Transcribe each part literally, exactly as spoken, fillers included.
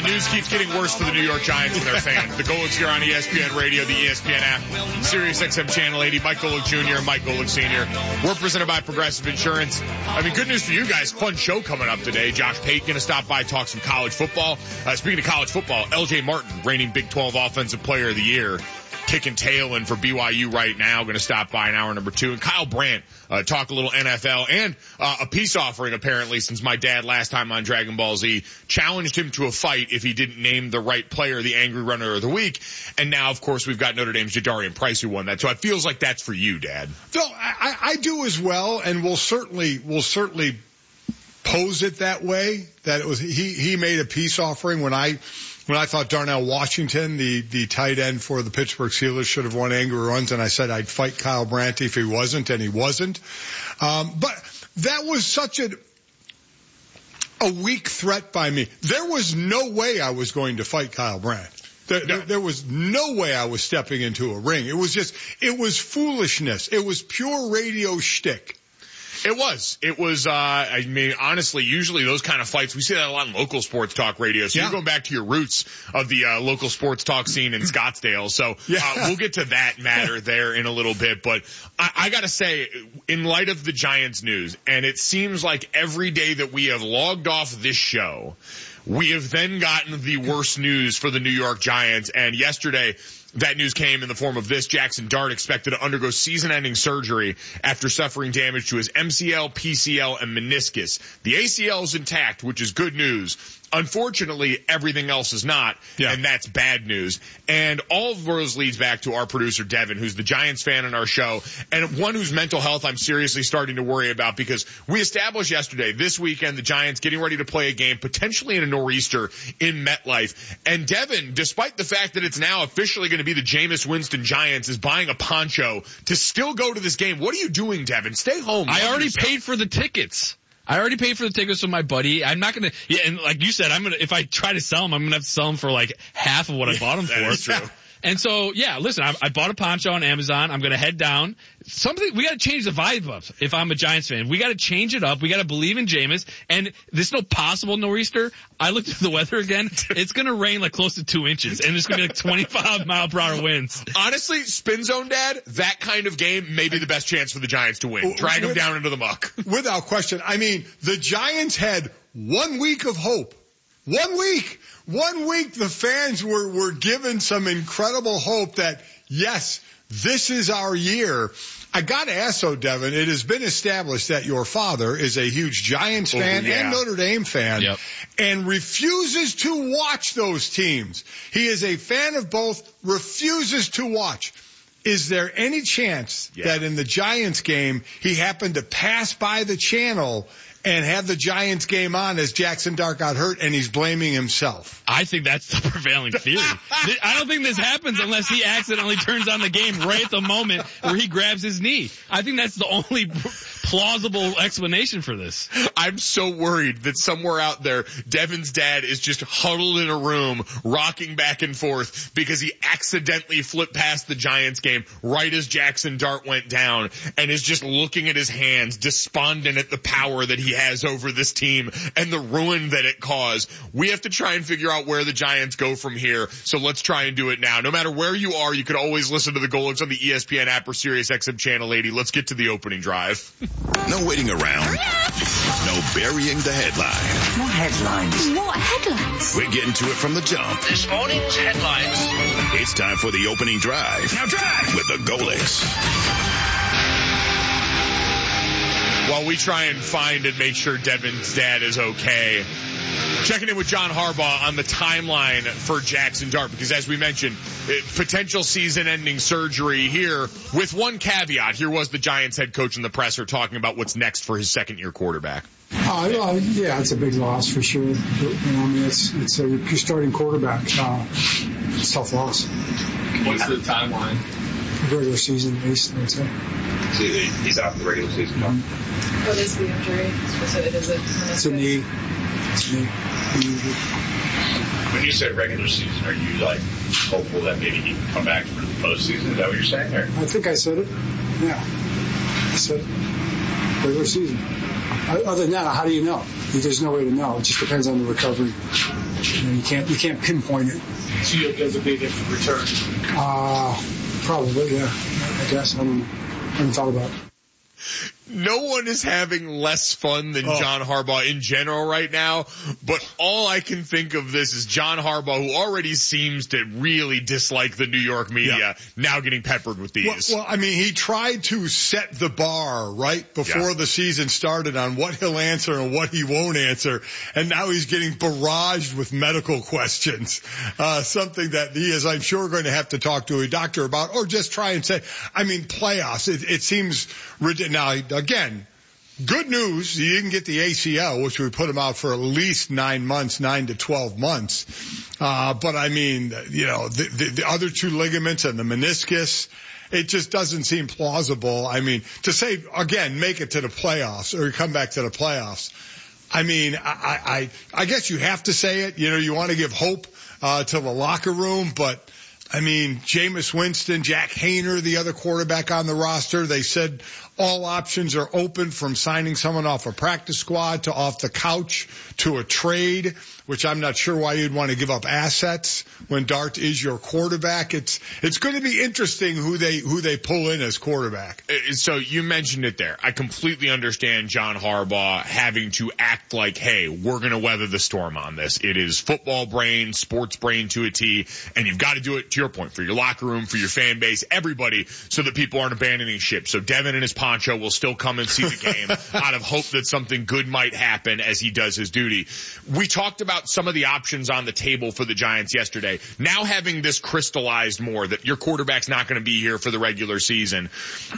news keeps getting worse for the New York Giants and their fans. The Golics here on E S P N Radio, the E S P N app, Sirius X M Channel eighty, Mike Golic Junior, Mike Golic Senior We're presented by Progressive Insurance. I mean, good news for you guys. Fun show coming up today. Josh Pate going to stop by, talk some college football. Uh, speaking of college football, L J Martin, reigning Big twelve Offensive Player of the Year, kicking tail in for B Y U right now, going to stop by in hour number two. And Kyle Brandt, uh, talk a little N F L and uh, a peace offering, apparently, since my dad last time on Dragon Ball Z challenged him to a fight if he didn't name the right player the Angry Runner of the Week. And now, of course, we've got Notre Dame's Jadarian Price who won that. So it feels like that's for you, Dad. No, I, I do as well, and we'll certainly, we'll certainly pose it that way, that it was, he, he made a peace offering when I, when I thought Darnell Washington, the, the tight end for the Pittsburgh Steelers, should have won Angry Runs, and I said I'd fight Kyle Brandt if he wasn't, and he wasn't. Um, but that was such a, a weak threat by me. There was no way I was going to fight Kyle Brandt. There, no. there, there was no way I was stepping into a ring. It was just, it was foolishness. It was pure radio shtick. It was. It was, uh, I mean, honestly, usually those kind of fights, we see that a lot in local sports talk radio. So yeah. You're going back to your roots of the, uh, local sports talk scene in Scottsdale. So, yeah. uh, we'll get to that matter there in a little bit. But I, I gotta say, in light of the Giants news, and it seems like every day that we have logged off this show, we have then gotten the worst news for the New York Giants. And yesterday, that news came in the form of this. Jackson Dart expected to undergo season-ending surgery after suffering damage to his M C L, P C L, and meniscus. The A C L is intact, which is good news. Unfortunately, everything else is not, yeah. and that's bad news. And all of those leads back to our producer, Devin, who's the Giants fan on our show, and one whose mental health I'm seriously starting to worry about, because we established yesterday, this weekend, the Giants getting ready to play a game, potentially in a nor'easter in MetLife. And Devin, despite the fact that it's now officially going to be the Jameis Winston Giants, is buying a poncho to still go to this game. What are you doing, Devin? Stay home. I already yourself. paid for the tickets. I already paid for the tickets with my buddy. I'm not gonna, yeah, and like you said, I'm gonna, if I try to sell them, I'm gonna have to sell them for like half of what I bought them for. That is true. And so, yeah, listen, I, I bought a poncho on Amazon. I'm gonna head down. Something, we gotta change the vibe up if I'm a Giants fan. We gotta change it up. We gotta believe in Jameis. And there's no possible nor'easter. I looked at the weather again. It's gonna rain like close to two inches. And it's gonna be like twenty-five mile per hour winds. Honestly, spin zone, Dad, that kind of game may be the best chance for the Giants to win. Drag them down into the muck. Without question. I mean, the Giants had one week of hope. One week. One week the fans were, were given some incredible hope that, yes, this is our year. I gotta ask though, Devin, it has been established that your father is a huge Giants fan oh, yeah. and Notre Dame fan yep. and refuses to watch those teams. He is a fan of both, refuses to watch. Is there any chance yeah. that in the Giants game he happened to pass by the channel and have the Giants game on as Jackson Dart got hurt and he's blaming himself? I think that's the prevailing theory. I don't think this happens unless he accidentally turns on the game right at the moment where he grabs his knee. I think that's the only plausible explanation for this. I'm so worried that somewhere out there, Devin's dad is just huddled in a room, rocking back and forth because he accidentally flipped past the Giants game right as Jackson Dart went down and is just looking at his hands, despondent at the power that he has over this team and the ruin that it caused. We have to try and figure out where the Giants go from here, so let's try and do it now. No matter where you are, you can always listen to the Golics on the E S P N app or Sirius X M Channel eighty. Let's get to the opening drive. No waiting around. No burying the headline. What headlines? What headlines? We're getting to it from the jump. This morning's headlines. It's time for the opening drive. Now drive! With the Golics. While we try and find and make sure Devin's dad is okay, checking in with John Harbaugh on the timeline for Jackson Dart, because as we mentioned, potential season-ending surgery here with one caveat. Here was the Giants head coach in the presser talking about what's next for his second-year quarterback. Uh, uh, yeah, it's a big loss for sure. But, you know, I mean, it's it's a your starting quarterback. Uh, it's a tough loss. What's the timeline? Regular season, at least, I'd say. So he's out for the regular season. Mm-hmm. What is the injury? So it is a it's a knee. It's a knee. When you say regular season, are you like hopeful that maybe he can come back for the postseason? Is that what you're saying? Or? I think I said it. Yeah, I said it. Regular season. Other than that, how do you know? There's no way to know. It just depends on the recovery. You know, you can't you can't pinpoint it. So you'll get a big return. Uh, probably, yeah. I guess I don't. I haven't thought about it. No one is having less fun than Oh. John Harbaugh in general right now, but all I can think of this is John Harbaugh, who already seems to really dislike the New York media, Yeah. now getting peppered with these. Well, well, I mean, he tried to set the bar right before Yeah. the season started on what he'll answer and what he won't answer, and now he's getting barraged with medical questions, uh, something that he is, I'm sure, going to have to talk to a doctor about, or just try and say, I mean, playoffs, it, it seems ridiculous. Now, again, good news, he didn't get the A C L, which would put him out for at least nine months, nine to twelve months. Uh, but I mean, you know, the, the, the other two ligaments and the meniscus, it just doesn't seem plausible. I mean, to say, again, make it to the playoffs or come back to the playoffs. I mean, I, I, I guess you have to say it. You know, you want to give hope, uh, to the locker room, but I mean, Jameis Winston, Jack Hayner, the other quarterback on the roster, they said all options are open from signing someone off a practice squad to off the couch to a trade, which I'm not sure why you'd want to give up assets when Dart is your quarterback. It's, it's going to be interesting who they, who they pull in as quarterback. So you mentioned it there. I completely understand John Harbaugh having to act like, hey, we're going to weather the storm on this. It is football brain, sports brain to a T, and you've got to do it, to your point, for your locker room, for your fan base, everybody, so that people aren't abandoning ship. So Devin and his poncho will still come and see the game out of hope that something good might happen as he does his duty. We talked about some of the options on the table for the Giants yesterday. Now having this crystallized more, that your quarterback's not going to be here for the regular season,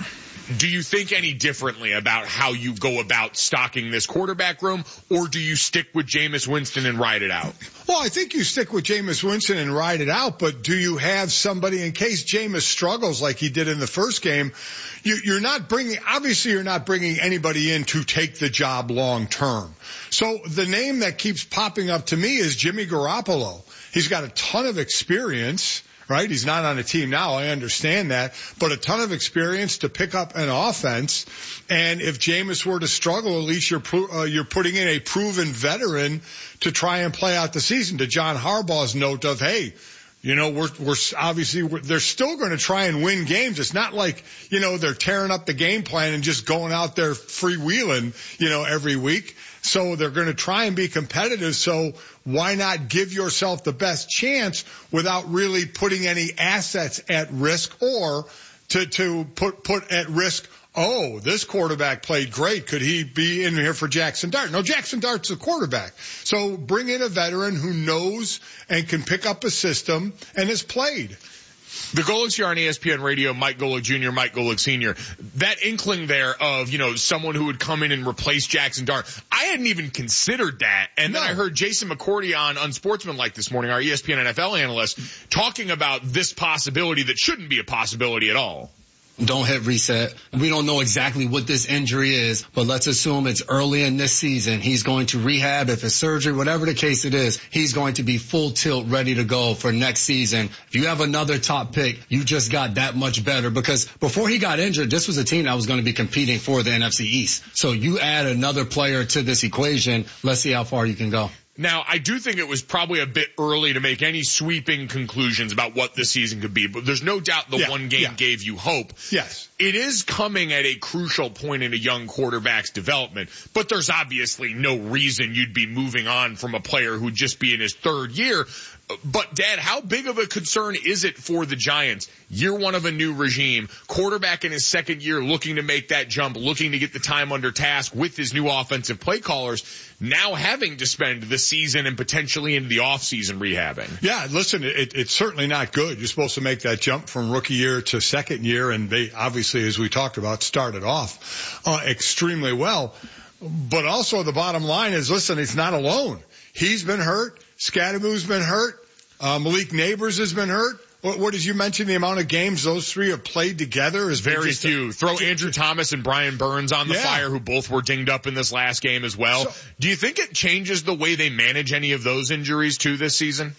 do you think any differently about how you go about stocking this quarterback room, or do you stick with Jameis Winston and ride it out? Well, I think you stick with Jameis Winston and ride it out, but do you have somebody in case Jameis struggles like he did in the first game? You, you're not bringing, obviously you're not bringing anybody in to take the job long term. So the name that keeps popping up to me is Jimmy Garoppolo. He's got a ton of experience. Right? He's not on a team now. I understand that, but a ton of experience to pick up an offense. And if Jameis were to struggle, at least you're, uh, you're putting in a proven veteran to try and play out the season. To John Harbaugh's note of, hey, you know, we're, we're obviously, we're, they're still going to try and win games. It's not like, you know, they're tearing up the game plan and just going out there freewheeling, you know, every week. So they're going to try and be competitive. So why not give yourself the best chance without really putting any assets at risk, or to, to put, put at risk, oh, this quarterback played great. Could he be in here for Jackson Dart? No, Jackson Dart's a quarterback. So bring in a veteran who knows and can pick up a system and has played. The Golics here on E S P N Radio, Mike Golic Junior, Mike Golic Senior, that inkling there of, you know, someone who would come in and replace Jackson Dart, I hadn't even considered that. And then No. I heard Jason McCourty on Unsportsmanlike this morning, our E S P N N F L analyst, talking about this possibility that shouldn't be a possibility at all. Don't hit reset. We don't know exactly what this injury is, but let's assume it's early in this season. He's going to rehab. If it's surgery, whatever the case it is, he's going to be full tilt, ready to go for next season. If you have another top pick, you just got that much better, because before he got injured, this was a team that was going to be competing for the N F C East. So you add another player to this equation. Let's see how far you can go. Now, I do think it was probably a bit early to make any sweeping conclusions about what this season could be, but there's no doubt the Yeah, one game yeah. gave you hope. Yes. It is coming at a crucial point in a young quarterback's development, but there's obviously no reason you'd be moving on from a player who'd just be in his third year. But, Dad, how big of a concern is it for the Giants? Year one of a new regime, quarterback in his second year looking to make that jump, looking to get the time under task with his new offensive play callers, now having to spend the season and potentially into the offseason rehabbing. Yeah, listen, it, it's certainly not good. You're supposed to make that jump from rookie year to second year, and they obviously, as we talked about, started off uh, extremely well. But also the bottom line is, listen, he's not alone. He's been hurt. Scadaboo's been hurt. Uh, Malik Neighbors has been hurt. What, what did you mention? The amount of games those three have played together is Very just few. A, Throw Andrew Thomas and Brian Burns on the Yeah. fire, who both were dinged up in this last game as well. So- Do you think it changes the way they manage any of those injuries too this season?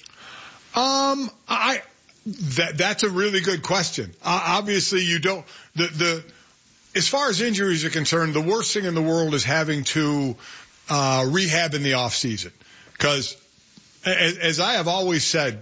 Um, I that that's a really good question. Uh, obviously, you don't the the as far as injuries are concerned, the worst thing in the world is having to uh, rehab in the off season, because as, as I have always said,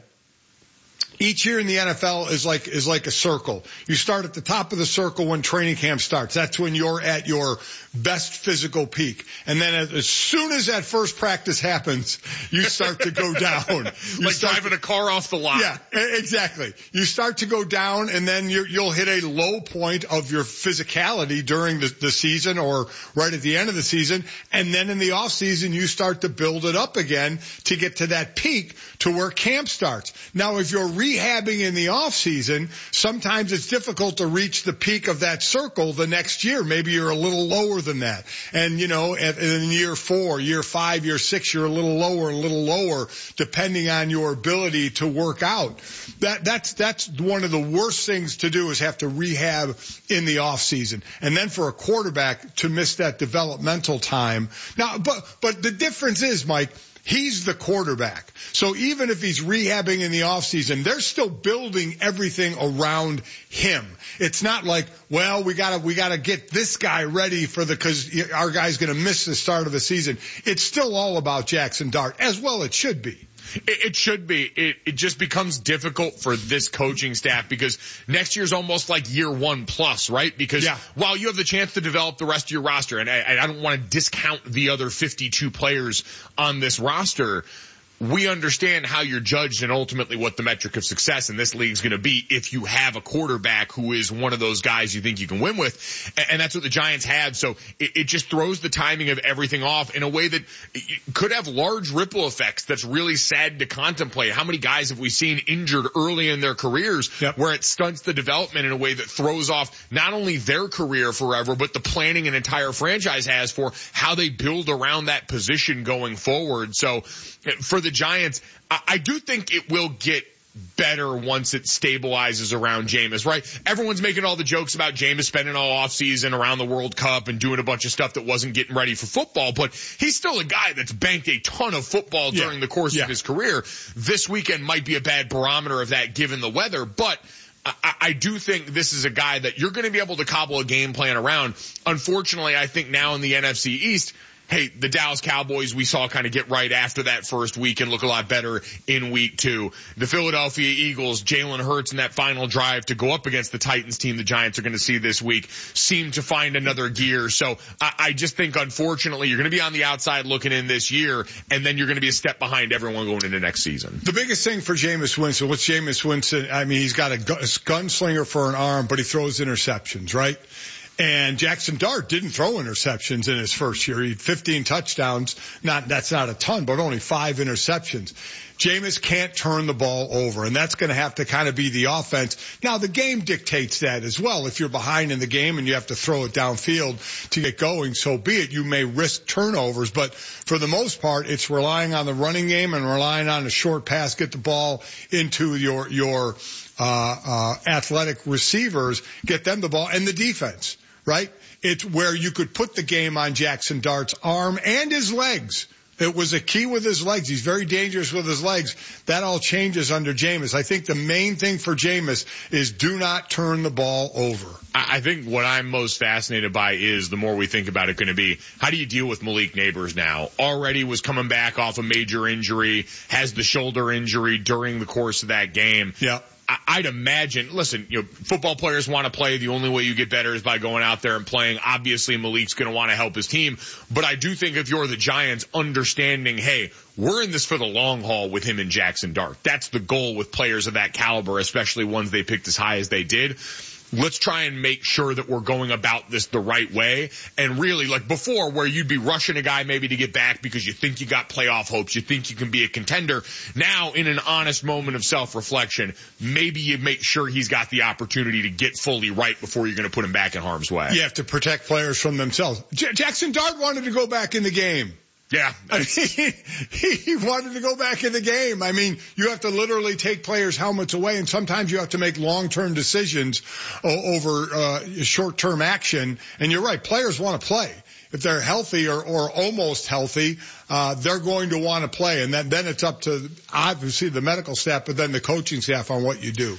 each year in the N F L is like, is like a circle. You start at the top of the circle when training camp starts. That's when you're at your best physical peak. And then as, as soon as that first practice happens, you start to go down. You like driving to, a car off the lot. Yeah, exactly. You start to go down, and then you're, you'll hit a low point of your physicality during the, the season or right at the end of the season. And then in the off season, you start to build it up again to get to that peak to where camp starts. Now, if you're rehabbing in the off season, sometimes it's difficult to reach the peak of that circle the next year. Maybe you're a little lower than that. And, you know, in year four, year five, year six, you're a little lower, a little lower, depending on your ability to work out. That, that's, that's one of the worst things to do is have to rehab in the off season. And then for a quarterback to miss that developmental time. Now, but, but the difference is, Mike, he's the quarterback. So even if he's rehabbing in the offseason, they're still building everything around him. It's not like, well, we gotta, we gotta get this guy ready for the, cause our guy's gonna miss the start of the season. It's still all about Jackson Dart, as well it should be. It, it should be. It, it just becomes difficult for this coaching staff because next year's almost like year one plus, right? Because yeah. while you have the chance to develop the rest of your roster, and I, I don't want to discount the other fifty-two players on this roster, we understand how you're judged and ultimately what the metric of success in this league is going to be if you have a quarterback who is one of those guys you think you can win with. And that's what the Giants had. So it, it just throws the timing of everything off in a way that could have large ripple effects. That's really sad to contemplate. How many guys have we seen injured early in their careers yep. where it stunts the development in a way that throws off not only their career forever, but the planning an entire franchise has for how they build around that position going forward. So for the The Giants, I, I do think it will get better once it stabilizes around Jameis, right? Everyone's making all the jokes about Jameis spending all offseason around the World Cup and doing a bunch of stuff that wasn't getting ready for football, but he's still a guy that's banked a ton of football yeah. during the course yeah. of his career. This weekend might be a bad barometer of that given the weather, but I, I do think this is a guy that you're going to be able to cobble a game plan around. Unfortunately, I think now in the N F C East, hey, the Dallas Cowboys we saw kind of get right after that first week and look a lot better in week two. The Philadelphia Eagles, Jalen Hurts in that final drive to go up against the Titans team the Giants are going to see this week seem to find another gear. So I, I just think, unfortunately, you're going to be on the outside looking in this year, and then you're going to be a step behind everyone going into next season. The biggest thing for Jameis Winston, what's Jameis Winston? I mean, he's got a, gu- a gunslinger for an arm, but he throws interceptions, right? And Jackson Dart didn't throw interceptions in his first year. He had fifteen touchdowns. Not, that's not a ton, but only five interceptions. Jameis can't turn the ball over, and that's going to have to kind of be the offense. Now, the game dictates that as well. If you're behind in the game and you have to throw it downfield to get going, so be it. You may risk turnovers, but for the most part, it's relying on the running game and relying on a short pass, get the ball into your, your, uh, uh, athletic receivers, get them the ball, and the defense. Right? It's where you could put the game on Jackson Dart's arm and his legs. It was a key with his legs. He's very dangerous with his legs. That all changes under Jameis. I think the main thing for Jameis is do not turn the ball over. I think what I'm most fascinated by is, the more we think about it, going to be, how do you deal with Malik Neighbors now? Already was coming back off a major injury, has the shoulder injury during the course of that game. Yeah. I'd imagine, listen, you know, football players want to play. The only way you get better is by going out there and playing. Obviously, Malik's going to want to help his team. But I do think if you're the Giants, understanding, hey, we're in this for the long haul with him and Jackson Dart. That's the goal with players of that caliber, especially ones they picked as high as they did. Let's try and make sure that we're going about this the right way. And really, like before, where you'd be rushing a guy maybe to get back because you think you got playoff hopes, you think you can be a contender. Now, in an honest moment of self-reflection, maybe you make sure he's got the opportunity to get fully right before you're going to put him back in harm's way. You have to protect players from themselves. J- Jackson Dart wanted to go back in the game. Yeah. I mean, he, he wanted to go back in the game. I mean, you have to literally take players' helmets away, and sometimes you have to make long-term decisions o- over uh, short-term action. And you're right, players want to play. If they're healthy or, or almost healthy, uh, they're going to want to play. And then, then it's up to, obviously, the medical staff, but then the coaching staff on what you do.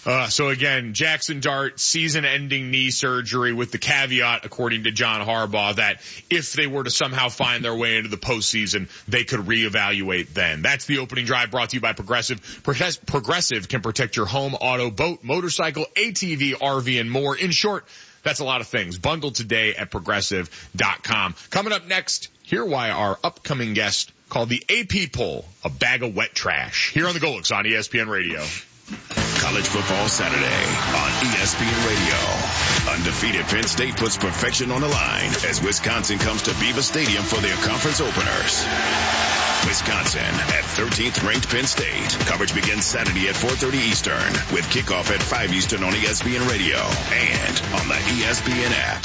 Uh, so again, Jackson Dart, season-ending knee surgery with the caveat, according to John Harbaugh, that if they were to somehow find their way into the postseason, they could reevaluate then. That's the opening drive brought to you by Progressive. Progressive can protect your home, auto, boat, motorcycle, A T V, R V, and more. In short, that's a lot of things. Bundled today at progressive dot com. Coming up next, hear why our upcoming guest called the A P poll a bag of wet trash. Here on the Golix on E S P N Radio. College Football Saturday on E S P N Radio. Undefeated Penn State puts perfection on the line as Wisconsin comes to Beaver Stadium for their conference openers. Wisconsin at thirteenth ranked Penn State. Coverage begins Saturday at four thirty Eastern with kickoff at five Eastern on E S P N Radio and on the E S P N app.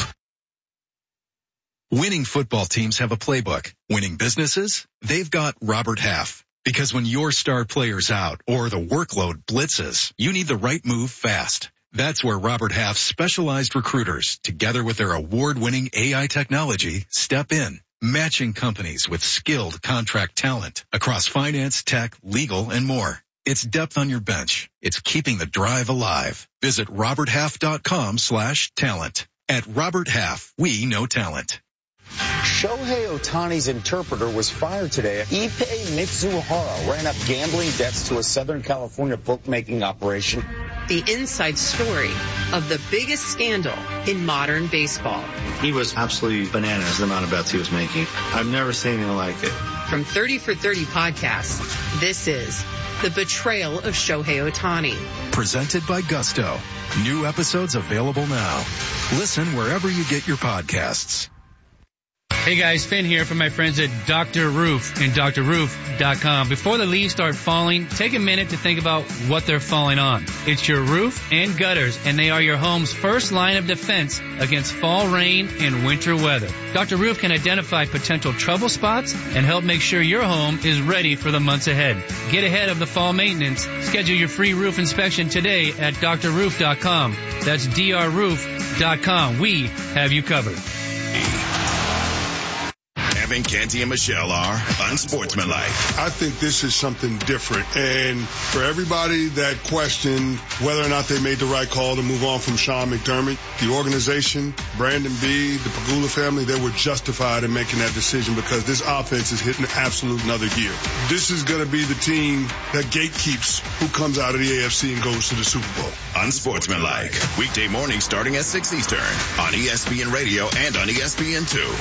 Winning football teams have a playbook. Winning businesses? They've got Robert Half. Because when your star player's out or the workload blitzes, you need the right move fast. That's where Robert Half's specialized recruiters, together with their award-winning A I technology, step in, matching companies with skilled contract talent across finance, tech, legal, and more. It's depth on your bench. It's keeping the drive alive. Visit robert half dot com slash talent. At Robert Half, we know talent. Shohei Ohtani's interpreter was fired today. Ippei Mitsuhara ran up gambling debts to a Southern California bookmaking operation. The inside story of the biggest scandal in modern baseball. He was absolutely bananas, the amount of bets he was making. I've never seen anything like it. From thirty for thirty podcasts, this is The Betrayal of Shohei Ohtani. Presented by Gusto. New episodes available now. Listen wherever you get your podcasts. Hey guys, Finn here from my friends at Doctor Roof and Doctor Roof dot com. Before the leaves start falling, take a minute to think about what they're falling on. It's your roof and gutters, and they are your home's first line of defense against fall rain and winter weather. Doctor Roof can identify potential trouble spots and help make sure your home is ready for the months ahead. Get ahead of the fall maintenance. Schedule your free roof inspection today at Doctor Roof dot com. That's D R Roof dot com. We have you covered. Evan, Canty, and Michelle are unsportsmanlike. I think this is something different. And for everybody that questioned whether or not they made the right call to move on from Sean McDermott, the organization, Brandon Beane, the Pagula family, they were justified in making that decision because this offense is hitting absolute another gear. This is going to be the team that gatekeeps who comes out of the A F C and goes to the Super Bowl. Unsportsmanlike. Weekday morning starting at six Eastern on E S P N Radio and on E S P N two.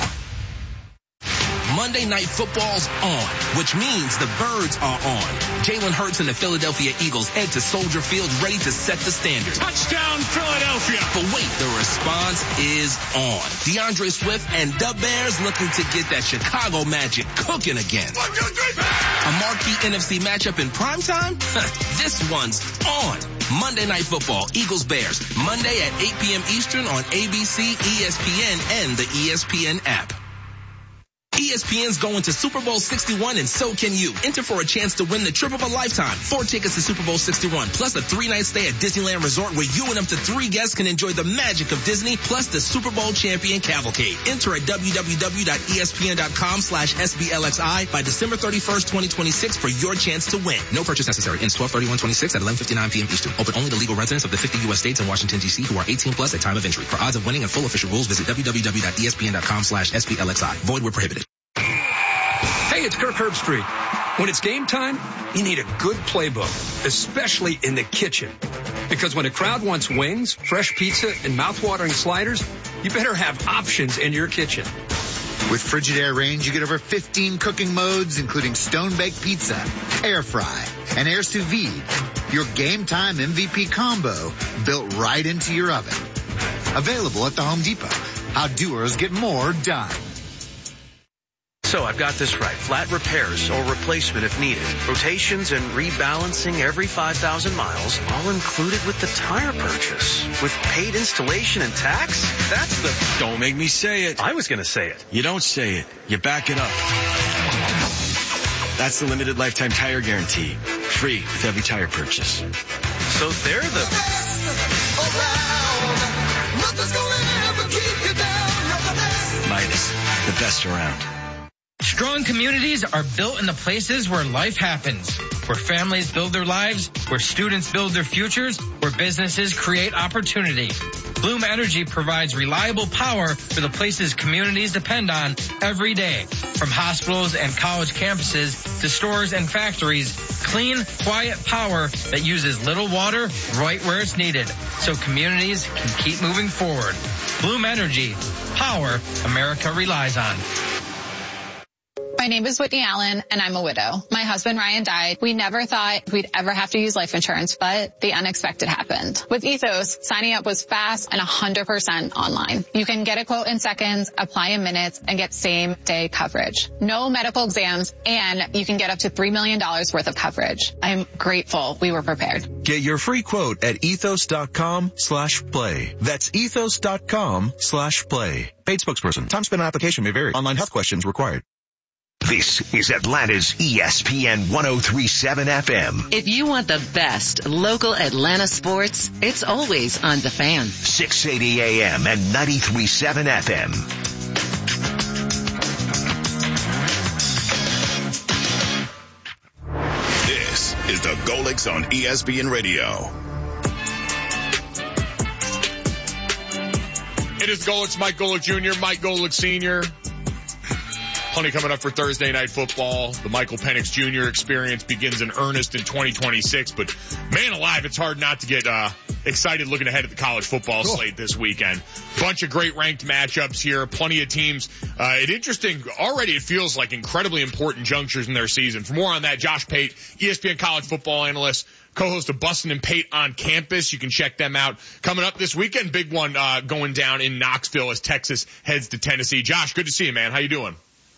Monday Night Football's on, which means the Birds are on. Jalen Hurts and the Philadelphia Eagles head to Soldier Field ready to set the standard. Touchdown, Philadelphia! But wait, the response is on. DeAndre Swift and the Bears looking to get that Chicago magic cooking again. One, two, three, A marquee N F C matchup in primetime? This one's on. Monday Night Football, Eagles-Bears, Monday at eight p.m. Eastern on A B C, E S P N, and the E S P N app. E S P N's going to Super Bowl sixty-one, and so can you. Enter for a chance to win the trip of a lifetime. Four tickets to Super Bowl sixty-one, plus a three-night stay at Disneyland Resort where you and up to three guests can enjoy the magic of Disney, plus the Super Bowl champion cavalcade. Enter at w w w dot e s p n dot com slash s b l x i by December thirty-first, twenty twenty-six for your chance to win. No purchase necessary. Ends twelve thirty-one twenty-six at eleven fifty-nine p.m. Eastern. Open only to legal residents of the fifty U S states and Washington, D C who are eighteen plus at time of entry. For odds of winning and full official rules, visit w w w dot e s p n dot com slash s b l x i. Void where prohibited. Hey, it's Kirk Herbstreit. When it's game time, you need a good playbook, especially in the kitchen. Because when a crowd wants wings, fresh pizza, and mouth-watering sliders, you better have options in your kitchen. With Frigidaire Range, you get over fifteen cooking modes, including stone-baked pizza, air fry, and air sous vide. Your game time M V P combo built right into your oven. Available at the Home Depot. How doers get more done. So I've got this right. Flat repairs or replacement if needed. Rotations and rebalancing every five thousand miles, all included with the tire purchase. With paid installation and tax? That's the... Don't make me say it. I was going to say it. You don't say it. You back it up. That's the limited lifetime tire guarantee. Free with every tire purchase. So they're the... Midas, the best around. Strong communities are built in the places where life happens, where families build their lives, where students build their futures, where businesses create opportunity. Bloom Energy provides reliable power for the places communities depend on every day. From hospitals and college campuses to stores and factories, clean, quiet power that uses little water right where it's needed so communities can keep moving forward. Bloom Energy, power America relies on. My name is Whitney Allen, and I'm a widow. My husband, Ryan, died. We never thought we'd ever have to use life insurance, but the unexpected happened. With Ethos, signing up was fast and one hundred percent online. You can get a quote in seconds, apply in minutes, and get same-day coverage. No medical exams, and you can get up to three million dollars worth of coverage. I'm grateful we were prepared. Get your free quote at ethos.com slash play. That's ethos.com slash play. Paid spokesperson. Time spent on application may vary. Online health questions required. This is Atlanta's E S P N ten thirty-seven F M. If you want the best local Atlanta sports, it's always on The Fan. six eighty A M and ninety-three point seven F M. This is the Golics on E S P N Radio. It is Golics, Mike Golic Junior, Mike Golic Senior Plenty coming up for Thursday Night Football. The Michael Penix Junior experience begins in earnest in twenty twenty-six, but man alive, it's hard not to get uh excited looking ahead at the college football cool. slate this weekend. Bunch of great ranked matchups here, plenty of teams. Uh, it interesting, already it feels like incredibly important junctures in their season. For more on that, Josh Pate, E S P N college football analyst, co-host of Bustin' and Pate on Campus. You can check them out. Coming up this weekend, big one uh going down in Knoxville as Texas heads to Tennessee. Josh, good to see you, man. How you doing?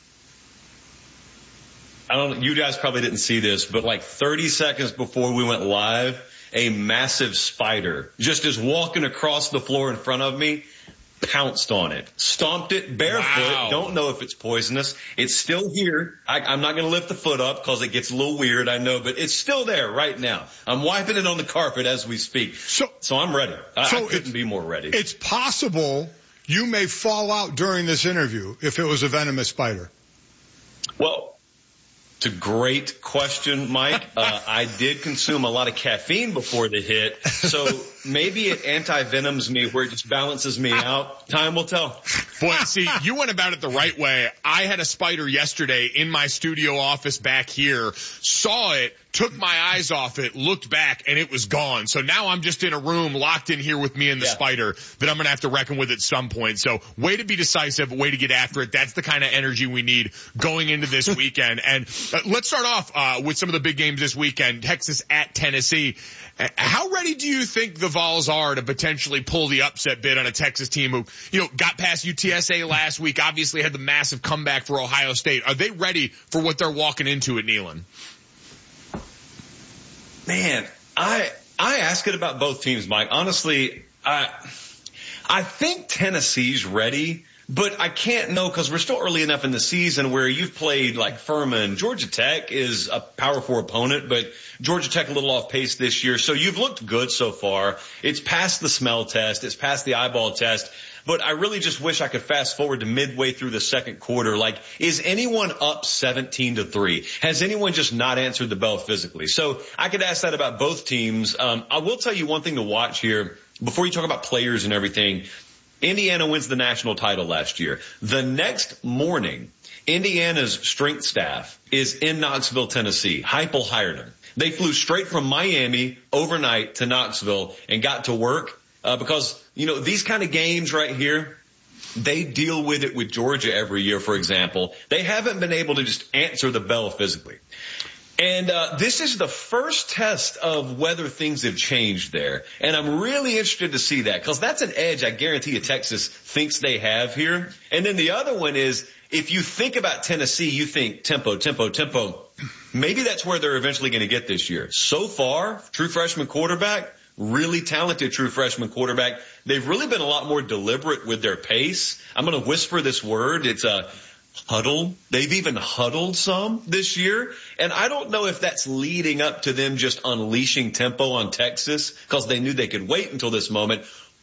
I don't, you guys probably didn't see this, but like thirty seconds before we went live, a massive spider just is walking across the floor in front of me, pounced on it, stomped it barefoot. Wow. Don't know if it's poisonous. It's still here. I, I'm not going to lift the foot up because it gets a little weird, I know, but it's still there right now. I'm wiping it on the carpet as we speak. So, so I'm ready. I, so I couldn't be more ready. It's possible you may fall out during this interview if it was a venomous spider. Well, it's a great question, Mike. Uh, I did consume a lot of caffeine before the hit, so maybe it anti-venoms me where it just balances me out. Time will tell. Boy, see, you went about it the right way. I had a spider yesterday in my studio office back here, saw it, took my eyes off it, looked back, and it was gone. So now I'm just in a room locked in here with me and the yeah. spider that I'm going to have to reckon with at some point. So way to be decisive, way to get after it. That's the kind of energy we need going into this weekend. And uh, let's start off uh with some of the big games this weekend. Texas at Tennessee. Uh, how ready do you think the Vols are to potentially pull the upset bid on a Texas team who, you know, got past U T S A last week, obviously had the massive comeback for Ohio State? Are they ready for what they're walking into at Neyland? Man, I I ask it about both teams, Mike. Honestly, I I think Tennessee's ready, but I can't know because we're still early enough in the season where you've played like Furman. Georgia Tech is a Power Four opponent, but Georgia Tech a little off pace this year. So you've looked good so far. It's passed the smell test. It's passed the eyeball test. But I really just wish I could fast forward to midway through the second quarter. Like, is anyone up seventeen to three? Has anyone just not answered the bell physically? So I could ask that about both teams. Um, I will tell you one thing to watch here before you talk about players and everything. Indiana wins the national title last year. The next morning, Indiana's strength staff is in Knoxville, Tennessee. Heupel hired them. They flew straight from Miami overnight to Knoxville and got to work. Uh, because, you know, these kind of games right here, they deal with it with Georgia every year, for example. They haven't been able to just answer the bell physically. And uh this is the first test of whether things have changed there. And I'm really interested to see that because that's an edge I guarantee you Texas thinks they have here. And then the other one is if you think about Tennessee, you think tempo, tempo, tempo. Maybe that's where they're eventually going to get this year. So far, true freshman quarterback, really talented true freshman quarterback. They've really been a lot more deliberate with their pace. I'm going to whisper this word. It's a huddle. They've even huddled some this year. And I don't know if that's leading up to them just unleashing tempo on Texas because they knew they could wait until this moment,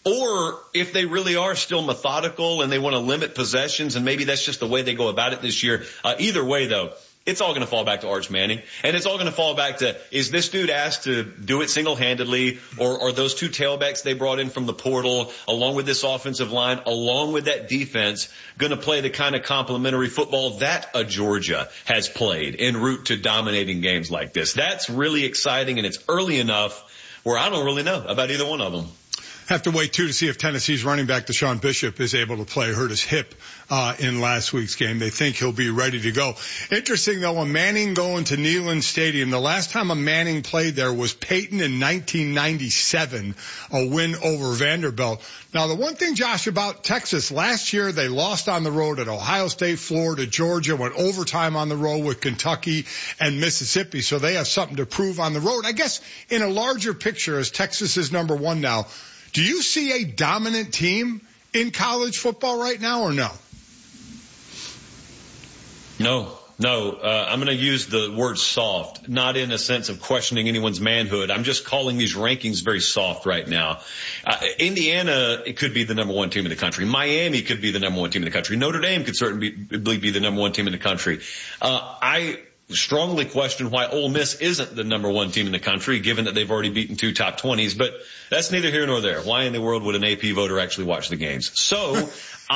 or if they really are still methodical and they want to limit possessions, and maybe that's just the way they go about it this year. Uh, either way, though, it's all going to fall back to Arch Manning, and it's all going to fall back to, is this dude asked to do it single-handedly, or are those two tailbacks they brought in from the portal, along with this offensive line, along with that defense, going to play the kind of complementary football that a Georgia has played en route to dominating games like this? That's really exciting, and it's early enough where I don't really know about either one of them. Have to wait, too, to see if Tennessee's running back Deshaun Bishop is able to play. Hurt his hip uh in last week's game. They think he'll be ready to go. Interesting, though, a Manning going to Neyland Stadium. The last time a Manning played there was Peyton in nineteen ninety-seven, a win over Vanderbilt. Now, the one thing, Josh, about Texas, last year they lost on the road at Ohio State, Florida, Georgia, went overtime on the road with Kentucky and Mississippi, so they have something to prove on the road. I guess in a larger picture, as Texas is number one now, do you see a dominant team in college football right now or no? No, no. Uh, I'm going to use the word soft, not in a sense of questioning anyone's manhood. I'm just calling these rankings very soft right now. Uh, Indiana, it could be the number one team in the country. Miami could be the number one team in the country. Notre Dame could certainly be, be the number one team in the country. Uh, I strongly question why Ole Miss isn't the number one team in the country, given that they've already beaten two top twenties, but that's neither here nor there. Why in the world would an A P voter actually watch the games? So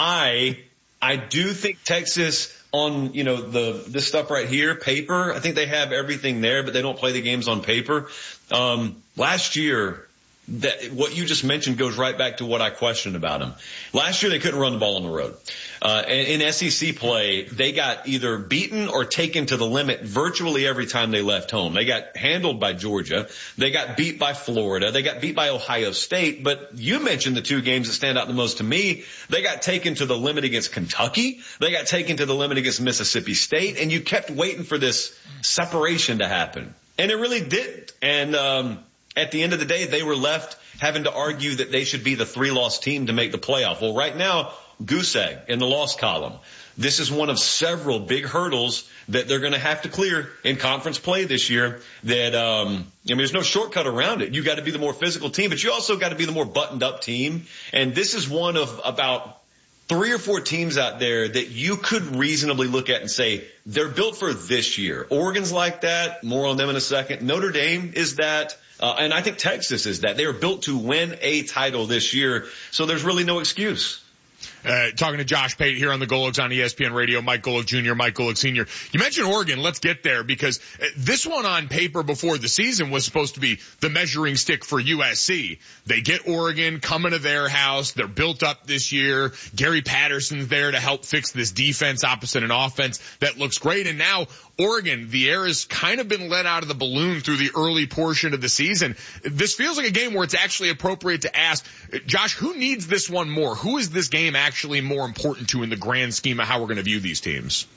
I, I do think Texas on, you know, the, this stuff right here, paper, I think they have everything there, but they don't play the games on paper. Um, last year, that what you just mentioned goes right back to what I questioned about them. Last year, they couldn't run the ball on the road. Uh, in S E C play, they got either beaten or taken to the limit virtually every time they left home. They got handled by Georgia. They got beat by Florida. They got beat by Ohio State. But you mentioned the two games that stand out the most to me. They got taken to the limit against Kentucky. They got taken to the limit against Mississippi State. And you kept waiting for this separation to happen. And it really didn't. And, um, at the end of the day, they were left having to argue that they should be the three-loss team to make the playoff. Well, right now, goose egg in the loss column. This is one of several big hurdles that they're going to have to clear in conference play this year. That, um, I mean, there's no shortcut around it. You got to be the more physical team, but you also got to be the more buttoned-up team. And this is one of about three or four teams out there that you could reasonably look at and say they're built for this year. Oregon's like that. More on them in a second. Notre Dame is that. Uh, and I think Texas is that. They are built to win a title this year, so there's really no excuse. Uh, talking to Josh Pate here on the Golics on E S P N Radio, Mike Golic Junior, Mike Golic Senior You mentioned Oregon. Let's get there because this one on paper before the season was supposed to be the measuring stick for U S C. They get Oregon coming to their house. They're built up this year. Gary Patterson's there to help fix this defense opposite an offense that looks great. And now Oregon, the air has kind of been let out of the balloon through the early portion of the season. This feels like a game where it's actually appropriate to ask, Josh, who needs this one more? Who is this game actually more important to in the grand scheme of how we're going to view these teams?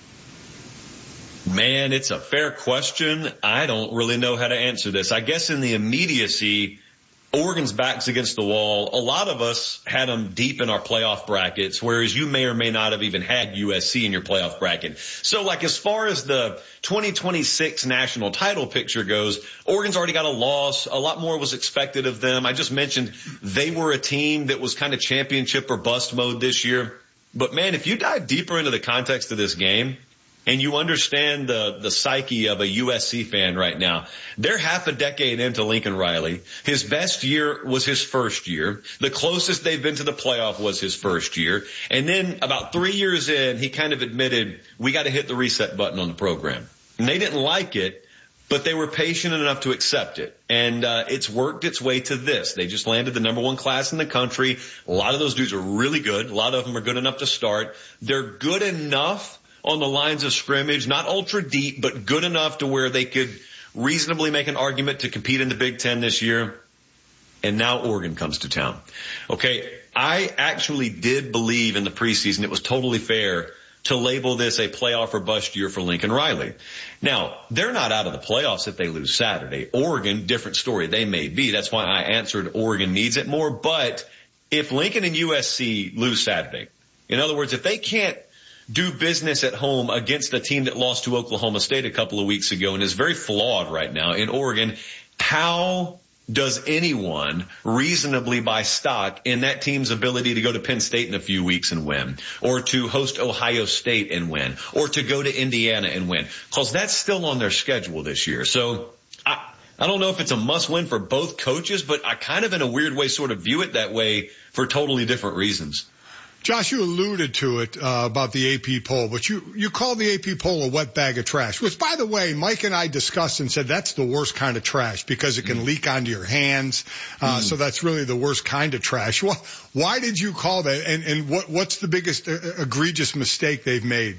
Man, it's a fair question. I don't really know how to answer this. I guess in the immediacy, Oregon's back's against the wall. A lot of us had them deep in our playoff brackets, whereas you may or may not have even had U S C in your playoff bracket. So like as far as the twenty twenty-six national title picture goes, Oregon's already got a loss. A lot more was expected of them. I just mentioned they were a team that was kind of championship or bust mode this year. But man, if you dive deeper into the context of this game, and you understand the, the psyche of a U S C fan right now. They're half a decade into Lincoln Riley. His best year was his first year. The closest they've been to the playoff was his first year. And then about three years in, he kind of admitted, we got to hit the reset button on the program. And they didn't like it, but they were patient enough to accept it. And uh, it's worked its way to this. They just landed the number one class in the country. A lot of those dudes are really good. A lot of them are good enough to start. They're good enough on the lines of scrimmage, not ultra deep, but good enough to where they could reasonably make an argument to compete in the Big Ten this year. And now Oregon comes to town. Okay, I actually did believe in the preseason it was totally fair to label this a playoff or bust year for Lincoln Riley. Now, they're not out of the playoffs if they lose Saturday. Oregon, different story. They may be. That's why I answered Oregon needs it more. But if Lincoln and U S C lose Saturday, in other words, if they can't do business at home against a team that lost to Oklahoma State a couple of weeks ago and is very flawed right now in Oregon, how does anyone reasonably buy stock in that team's ability to go to Penn State in a few weeks and win, or to host Ohio State and win, or to go to Indiana and win? Because that's still on their schedule this year. So I, I don't know if it's a must win for both coaches, but I kind of in a weird way sort of view it that way for totally different reasons. Josh, you alluded to it uh, about the A P poll, but you, you call the A P poll a wet bag of trash, which, by the way, Mike and I discussed and said that's the worst kind of trash because it can mm. leak onto your hands. Uh, mm. So that's really the worst kind of trash. Well, why did you call that? And, and what, what's the biggest uh, egregious mistake they've made?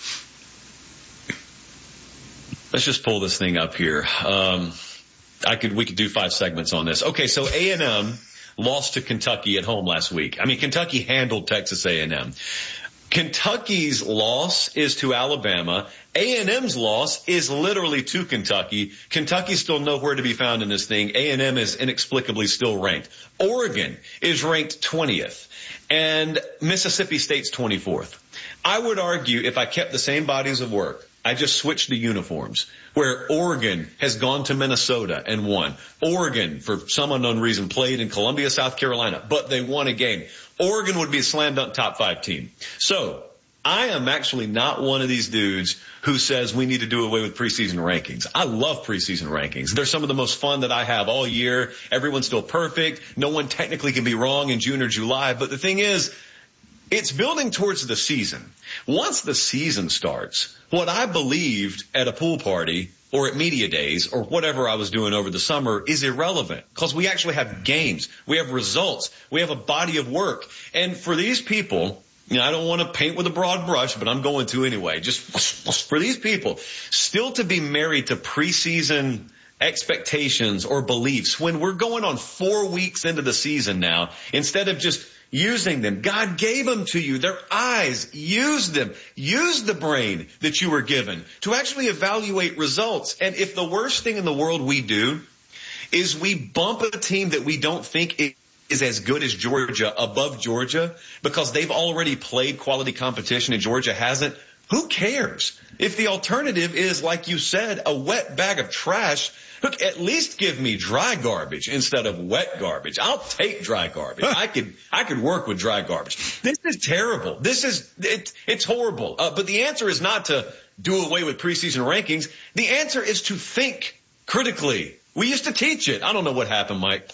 Let's just pull this thing up here. Um, I could, we could do five segments on this. Okay. So A and M lost to Kentucky at home last week. I mean, Kentucky handled Texas A and M. Kentucky's loss is to Alabama. A and M's loss is literally to Kentucky. Kentucky's still nowhere to be found in this thing. A and M is inexplicably still ranked. Oregon is ranked twentieth, and Mississippi State's twenty-fourth. I would argue if I kept the same bodies of work, I just switched the uniforms, where Oregon has gone to Minnesota and won. Oregon, for some unknown reason, played in Columbia, South Carolina, but they won a game. Oregon would be a slam dunk top five team. So I am actually not one of these dudes who says we need to do away with preseason rankings. I love preseason rankings. They're some of the most fun that I have all year. Everyone's still perfect. No one technically can be wrong in June or July. But the thing is, it's building towards the season. Once the season starts, what I believed at a pool party or at media days or whatever I was doing over the summer is irrelevant because we actually have games. We have results. We have a body of work. And for these people, you know, I don't want to paint with a broad brush, but I'm going to anyway. Just for these people still to be married to preseason expectations or beliefs when we're going on four weeks into the season now, instead of just using them. God gave them to you. Their eyes. Use them. Use the brain that you were given to actually evaluate results. And if the worst thing in the world we do is we bump a team that we don't think is as good as Georgia above Georgia because they've already played quality competition and Georgia hasn't, who cares? If the alternative is, like you said, a wet bag of trash, look, at least give me dry garbage instead of wet garbage. I'll take dry garbage. I could, I could work with dry garbage. This is terrible. This is, it, it's horrible. Uh, but the answer is not to do away with preseason rankings. The answer is to think critically. We used to teach it. I don't know what happened, Mike.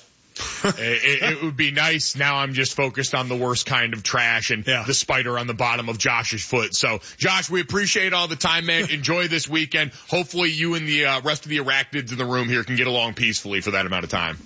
it, it would be nice. Now I'm just focused on the worst kind of trash and yeah. the spider on the bottom of Josh's foot. So, Josh, we appreciate all the time, man. Enjoy this weekend. Hopefully you and the uh, rest of the arachnids in the room here can get along peacefully for that amount of time.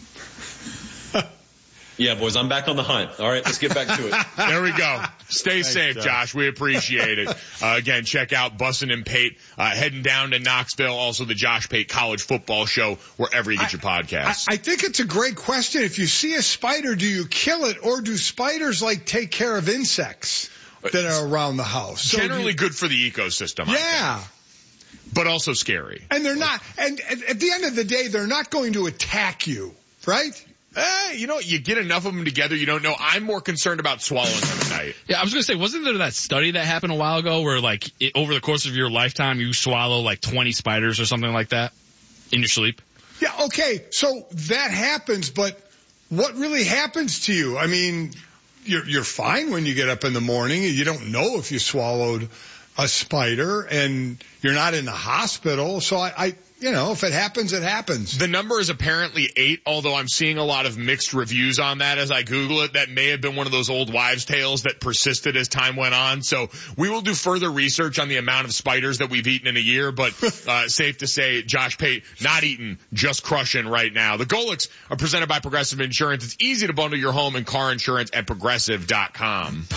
Yeah, boys, I'm back on the hunt. All right, let's get back to it. There we go. Stay Thanks, safe, Josh. Josh. We appreciate it. Uh, again, check out Bussin' and Pate, uh, heading down to Knoxville. Also the Josh Pate College Football Show, wherever you get I, your podcasts. I, I think it's a great question. If you see a spider, do you kill it, or do spiders like take care of insects that are around the house? So Generally you, good for the ecosystem. Yeah. But also scary. And they're not, and at the end of the day, they're not going to attack you, right? Eh, you know, you get enough of them together, you don't know. I'm more concerned about swallowing them at night. Yeah, I was going to say, wasn't there that study that happened a while ago where, like, it, over the course of your lifetime, you swallow, like, twenty spiders or something like that in your sleep? Yeah, okay, so that happens, but what really happens to you? I mean, you're, you're fine when you get up in the morning. You don't know if you swallowed a spider, and you're not in the hospital, so I... I You know, if it happens, it happens. The number is apparently eight, although I'm seeing a lot of mixed reviews on that as I Google it. That may have been one of those old wives' tales that persisted as time went on. So we will do further research on the amount of spiders that we've eaten in a year, but uh, safe to say, Josh Pate, not eating, just crushing right now. The Golics are presented by Progressive Insurance. It's easy to bundle your home and car insurance at progressive dot com.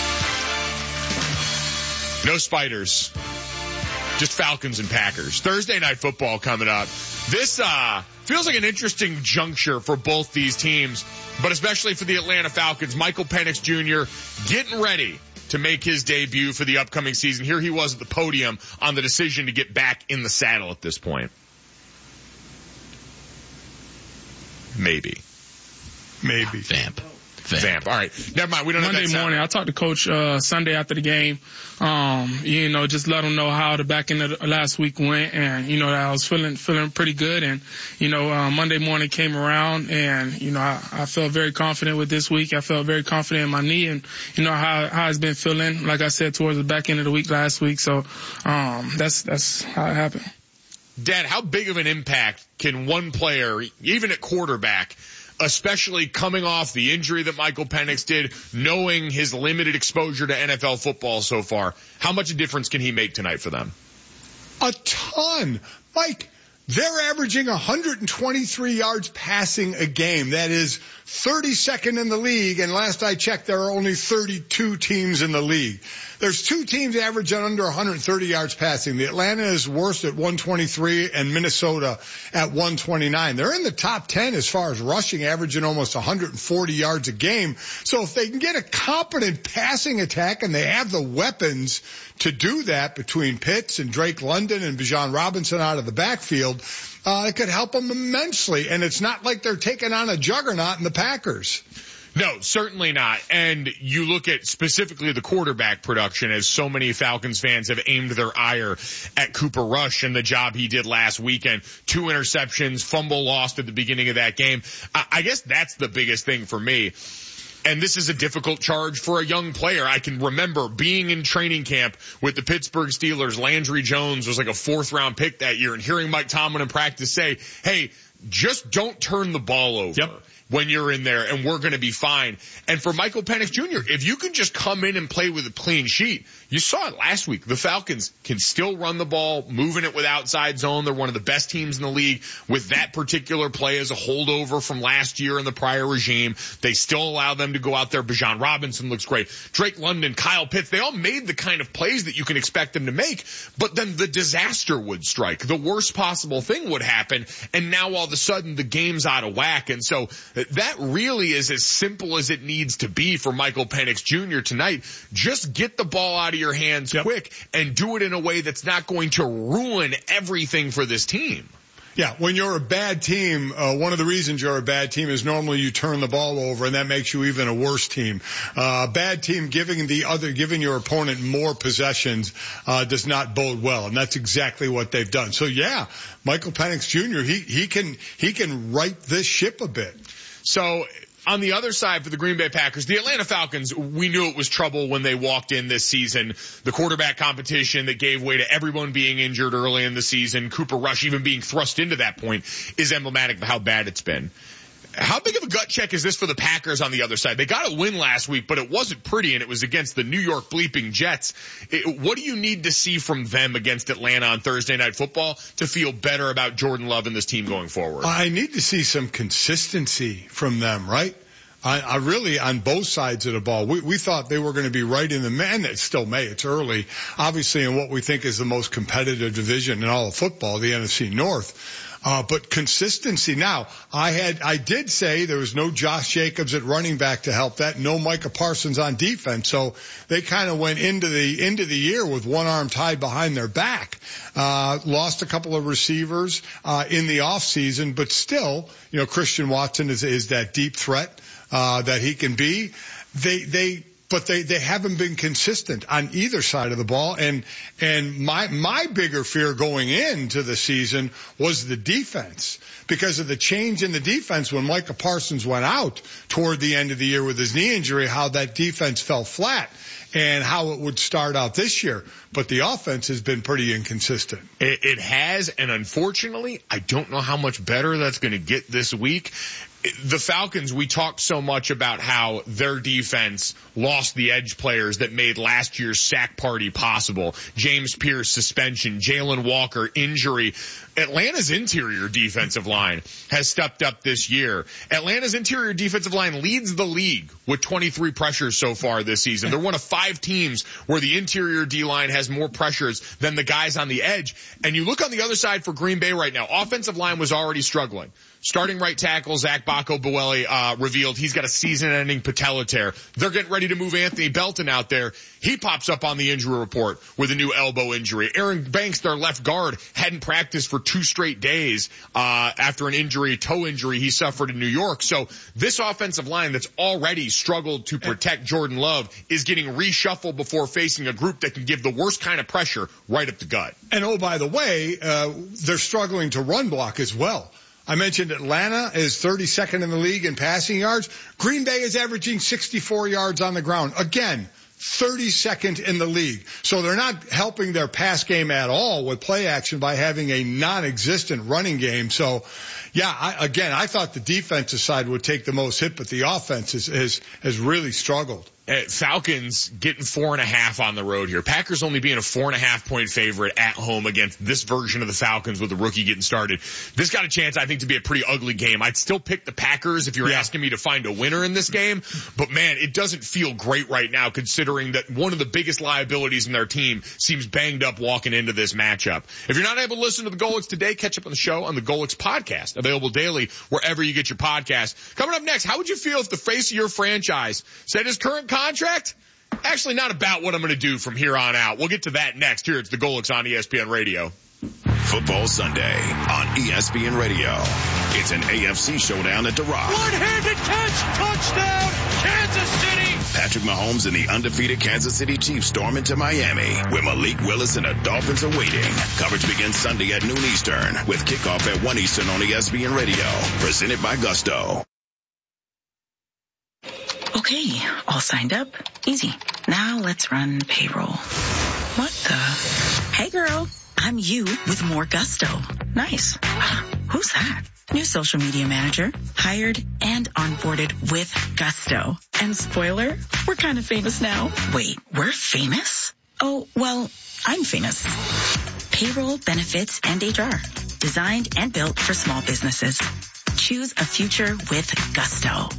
No spiders. Just Falcons and Packers. Thursday night football coming up. This uh feels like an interesting juncture for both these teams, but especially for the Atlanta Falcons. Michael Penix Junior getting ready to make his debut for the upcoming season. Here he was at the podium on the decision to get back in the saddle at this point. Maybe. Maybe. Vamp. Vamp. All right. Never mind. We don't Monday have that morning. I talked to Coach uh, Sunday after the game. Um, you know, just let him know how the back end of the last week went, and you know that I was feeling feeling pretty good. And you know, uh, Monday morning came around, and you know I, I felt very confident with this week. I felt very confident in my knee, and you know how how it's been feeling. Like I said, towards the back end of the week last week. So um, that's that's how it happened. Dad, how big of an impact can one player, even at quarterback, especially coming off the injury that Michael Penix did, knowing his limited exposure to N F L football so far, how much a difference can he make tonight for them? A ton. Mike, they're averaging one hundred twenty-three yards passing a game. That is thirty-second in the league, and last I checked, there are only thirty-two teams in the league. There's two teams averaging under one hundred thirty yards passing. The Atlanta is worst at one twenty-three and Minnesota at one twenty-nine. They're in the top ten as far as rushing, averaging almost one hundred forty yards a game. So if they can get a competent passing attack, and they have the weapons to do that between Pitts and Drake London and Bijan Robinson out of the backfield, uh, it could help them immensely. And it's not like they're taking on a juggernaut in the Packers. No, certainly not. And you look at specifically the quarterback production, as so many Falcons fans have aimed their ire at Cooper Rush and the job he did last weekend. Two interceptions, fumble lost at the beginning of that game. I guess that's the biggest thing for me. And this is a difficult charge for a young player. I can remember being in training camp with the Pittsburgh Steelers. Landry Jones was like a fourth round pick that year, and hearing Mike Tomlin in practice say, hey, just don't turn the ball over. Yep. When you're in there, and we're going to be fine. And for Michael Penix Junior, if you can just come in and play with a clean sheet, you saw it last week. The Falcons can still run the ball, moving it with outside zone. They're one of the best teams in the league with that particular play as a holdover from last year in the prior regime. They still allow them to go out there. Bijan Robinson looks great. Drake London, Kyle Pitts, they all made the kind of plays that you can expect them to make, but then the disaster would strike. The worst possible thing would happen, and now all of a sudden the game's out of whack. And so that really is as simple as it needs to be for Michael Penix Junior tonight. Just get the ball out of your hands yep. quick, and do it in a way that's not going to ruin everything for this team. Yeah, when you're a bad team, uh, one of the reasons you're a bad team is normally you turn the ball over, and that makes you even a worse team. Uh, a bad team giving the other, giving your opponent more possessions, uh, does not bode well, and that's exactly what they've done. So yeah, Michael Penix Junior, he, he can, he can right this ship a bit. So, on the other side for the Green Bay Packers, the Atlanta Falcons, we knew it was trouble when they walked in this season. The quarterback competition that gave way to everyone being injured early in the season, Cooper Rush even being thrust into that point, is emblematic of how bad it's been. How big of a gut check is this for the Packers on the other side? They got a win last week, but it wasn't pretty, and it was against the New York bleeping Jets. It, what do you need to see from them against Atlanta on Thursday Night Football to feel better about Jordan Love and this team going forward? I need to see some consistency from them, right? I, I really, on both sides of the ball, we, we thought they were going to be right in the man. It still may. It's early, obviously, in what we think is the most competitive division in all of football, the N F C North. Uh, but consistency. Now, I had, I did say there was no Josh Jacobs at running back to help that, no Micah Parsons on defense. So they kind of went into the, into the year with one arm tied behind their back. Uh, lost a couple of receivers, uh, in the off season, but still, you know, Christian Watson is, is that deep threat, uh, that he can be. They, they, But they, they haven't been consistent on either side of the ball. And, and my, my bigger fear going into the season was the defense, because of the change in the defense when Micah Parsons went out toward the end of the year with his knee injury, how that defense fell flat and how it would start out this year. But the offense has been pretty inconsistent. It, it has. And unfortunately, I don't know how much better that's going to get this week. The Falcons, we talked so much about how their defense lost the edge players that made last year's sack party possible. James Pierce suspension, Jalen Walker injury. Atlanta's interior defensive line has stepped up this year. Atlanta's interior defensive line leads the league with twenty-three pressures so far this season. They're one of five teams where the interior D-line has more pressures than the guys on the edge. And you look on the other side for Green Bay right now. Offensive line was already struggling. Starting right tackle Zach Bacco-Buelli uh, revealed he's got a season-ending patella tear. They're getting ready to move Anthony Belton out there. He pops up on the injury report with a new elbow injury. Aaron Banks, their left guard, hadn't practiced for two straight days uh after an injury, toe injury he suffered in New York. So this offensive line that's already struggled to protect Jordan Love is getting reshuffled before facing a group that can give the worst kind of pressure right up the gut. And oh, by the way, uh they're struggling to run block as well. I mentioned Atlanta is thirty-second in the league in passing yards. Green Bay is averaging sixty-four yards on the ground. Again, thirty-second in the league. So they're not helping their pass game at all with play action by having a non-existent running game. So, yeah, I, again, I thought the defensive side would take the most hit, but the offense is, is, has really struggled. Uh, Falcons getting four and a half on the road here. Packers only being a four and a half point favorite at home against this version of the Falcons with the rookie getting started. This got a chance, I think, to be a pretty ugly game. I'd still pick the Packers if you're yeah. asking me to find a winner in this game. But man, it doesn't feel great right now considering that one of the biggest liabilities in their team seems banged up walking into this matchup. If you're not able to listen to the Golix today, catch up on the show on the Golix podcast, available daily wherever you get your podcast. Coming up next, how would you feel if the face of your franchise said his current contract? Actually, not about what I'm going to do from here on out. We'll get to that next. Here, it's the Golix on E S P N Radio. Football Sunday on E S P N Radio. It's an A F C showdown at the Rock. One-handed catch, touchdown, Kansas City. Patrick Mahomes and the undefeated Kansas City Chiefs storm into Miami, where Malik Willis and the Dolphins are waiting. Coverage begins Sunday at noon Eastern, with kickoff at one Eastern on E S P N Radio. Presented by Gusto. Okay, all signed up. Easy. Now let's run payroll. What the? Hey girl, I'm you with more Gusto. Nice. Who's that? New social media manager. Hired and onboarded with Gusto. And spoiler, we're kind of famous now. Wait, we're famous? Oh, well, I'm famous. Payroll, benefits, and H R. Designed and built for small businesses. Choose a future with Gusto.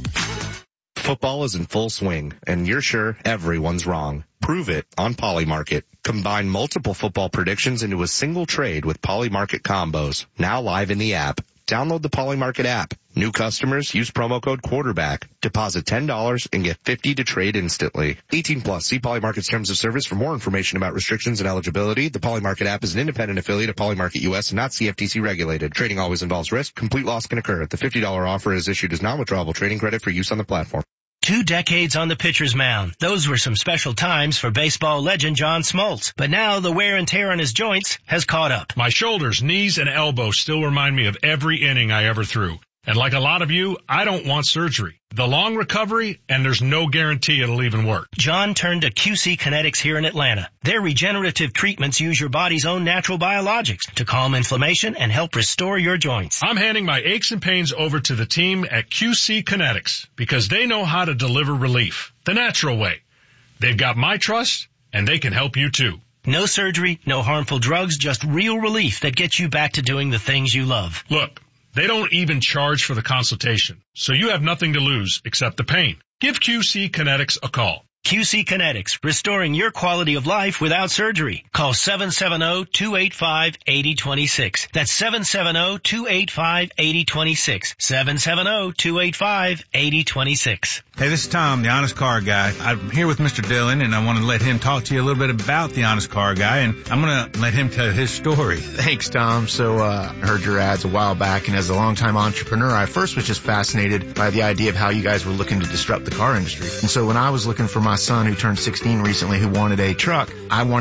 Football is in full swing, and you're sure everyone's wrong. Prove it on Polymarket. Combine multiple football predictions into a single trade with Polymarket combos. Now live in the app. Download the Polymarket app. New customers use promo code quarterback. Deposit ten dollars and get fifty dollars to trade instantly. eighteen plus. See Polymarket's terms of service for more information about restrictions and eligibility. The Polymarket app is an independent affiliate of Polymarket U S and not C F T C regulated. Trading always involves risk. Complete loss can occur. The fifty dollars offer is issued as non-withdrawable trading credit for use on the platform. Two decades on the pitcher's mound. Those were some special times for baseball legend John Smoltz. But now the wear and tear on his joints has caught up. My shoulders, knees, and elbows still remind me of every inning I ever threw. And like a lot of you, I don't want surgery. The long recovery, and there's no guarantee it'll even work. John turned to Q C Kinetics here in Atlanta. Their regenerative treatments use your body's own natural biologics to calm inflammation and help restore your joints. I'm handing my aches and pains over to the team at Q C Kinetics because they know how to deliver relief the natural way. They've got my trust, and they can help you too. No surgery, no harmful drugs, just real relief that gets you back to doing the things you love. Look. They don't even charge for the consultation, so you have nothing to lose except the pain. Give Q C Kinetics a call. Q C Kinetics, restoring your quality of life without surgery. Call seven seven zero, two eight five, eight zero two six. That's seven seven zero, two eight five, eight zero two six. seven seven zero, two eight five, eight zero two six. Hey, this is Tom, the Honest Car Guy. I'm here with Mister Dillon, and I want to let him talk to you a little bit about the Honest Car Guy, and I'm going to let him tell his story. Thanks, Tom. So, uh, I heard your ads a while back, and as a longtime entrepreneur, I first was just fascinated by the idea of how you guys were looking to disrupt the car industry. And so when I was looking for my son, who turned sixteen recently, who wanted a truck, I wanted